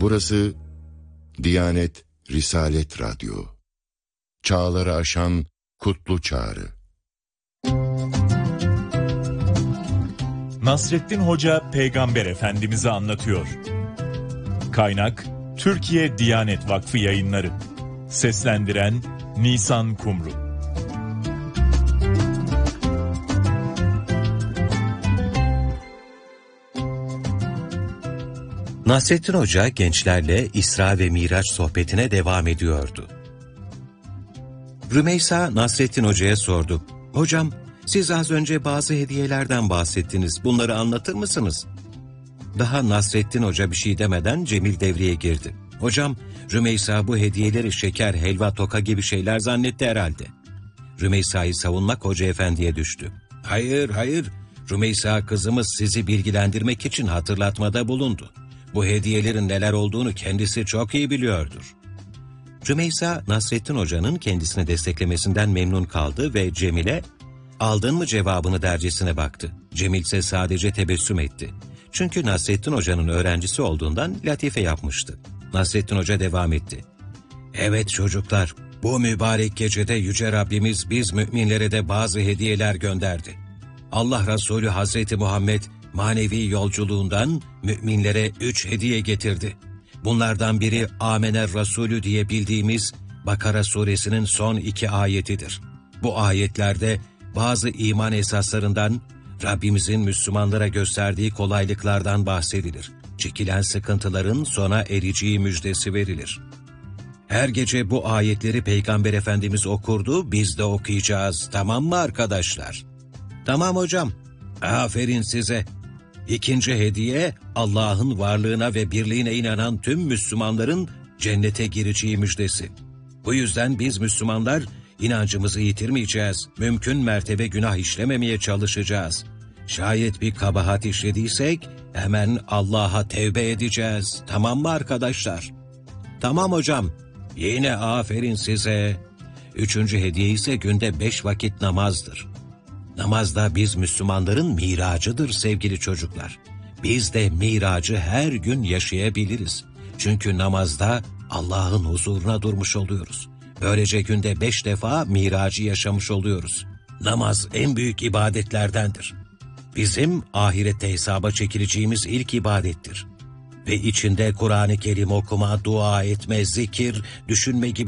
Burası Diyanet Risalet Radyo. Çağları aşan kutlu çağrı. Nasrettin Hoca Peygamber Efendimiz'i anlatıyor. Kaynak Türkiye Diyanet Vakfı Yayınları. Seslendiren Nisan Kumru. Nasrettin Hoca gençlerle İsra ve Miraç sohbetine devam ediyordu. Rümeysa Nasrettin Hoca'ya sordu. "Hocam, siz az önce bazı hediyelerden bahsettiniz. Bunları anlatır mısınız?" Daha Nasrettin Hoca bir şey demeden Cemil devreye girdi. "Hocam, Rümeysa bu hediyeleri şeker, helva, toka gibi şeyler zannetti herhalde." Rümeysa'yı savunmak Hoca Efendi'ye düştü. Hayır. Rümeysa kızımız sizi bilgilendirmek için hatırlatmada bulundu. Bu hediyelerin neler olduğunu kendisi çok iyi biliyordur." Rümeysa, Nasrettin Hoca'nın kendisini desteklemesinden memnun kaldı ve Cemil'e "Aldın mı cevabını?" dercesine baktı. Cemil ise sadece tebessüm etti. Çünkü Nasrettin Hoca'nın öğrencisi olduğundan latife yapmıştı. Nasrettin Hoca devam etti. "Evet çocuklar, bu mübarek gecede Yüce Rabbimiz biz müminlere de bazı hediyeler gönderdi. Allah Resulü Hazreti Muhammed manevi yolculuğundan müminlere 3 hediye getirdi. Bunlardan biri Amener Resulü diye bildiğimiz Bakara suresinin son 2 ayetidir. Bu ayetlerde bazı iman esaslarından, Rabbimizin Müslümanlara gösterdiği kolaylıklardan bahsedilir. Çekilen sıkıntıların sona ereceği müjdesi verilir. Her gece bu ayetleri Peygamber Efendimiz okurdu, biz de okuyacağız, tamam mı arkadaşlar?" "Tamam hocam." "Aferin size." İkinci hediye, Allah'ın varlığına ve birliğine inanan tüm Müslümanların cennete gireceği müjdesi. Bu yüzden biz Müslümanlar inancımızı yitirmeyeceğiz, mümkün mertebe günah işlememeye çalışacağız. Şayet bir kabahat işlediysek hemen Allah'a tevbe edeceğiz, tamam mı arkadaşlar? "Tamam hocam." "Yine aferin size." Üçüncü hediye ise günde 5 vakit namazdır. Namaz da biz Müslümanların miracıdır sevgili çocuklar. Biz de miracı her gün yaşayabiliriz. Çünkü namazda Allah'ın huzuruna durmuş oluyoruz. Böylece günde 5 defa miracı yaşamış oluyoruz. Namaz en büyük ibadetlerdendir. Bizim ahirette hesaba çekileceğimiz ilk ibadettir. Ve içinde Kur'an-ı Kerim okuma, dua etme, zikir, düşünme gibi